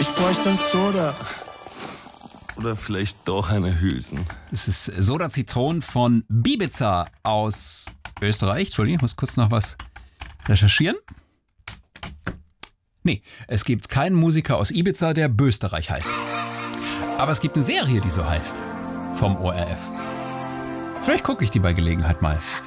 Ich bräuchte ein Soda. Oder vielleicht doch eine Hülsen. Es ist Soda Zitron von Bibiza aus Österreich. Entschuldigung, ich muss kurz noch was recherchieren. Nee, es gibt keinen Musiker aus Ibiza, der Bösterreich heißt. Aber es gibt eine Serie, die so heißt. Vom ORF. Vielleicht gucke ich die bei Gelegenheit mal.